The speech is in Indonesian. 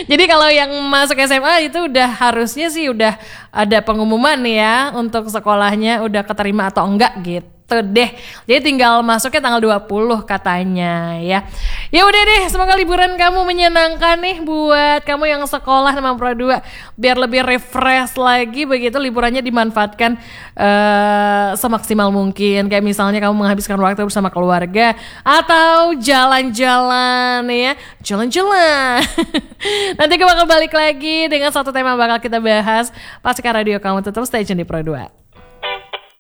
Jadi kalau yang masuk SMA itu udah harusnya sih udah ada pengumuman ya untuk sekolahnya udah keterima atau enggak gitu deh. Jadi tinggal masuknya tanggal 20 katanya ya. Ya udah deh, semoga liburan kamu menyenangkan nih buat kamu yang sekolah sama Pro 2 biar lebih refresh lagi begitu liburannya dimanfaatkan semaksimal mungkin. Kayak misalnya kamu menghabiskan waktu bersama keluarga atau jalan-jalan ya. Jalan-jalan. Nanti kita bakal balik lagi dengan satu tema bakal kita bahas. Pasti Radio kamu tetap stay tune di Pro 2.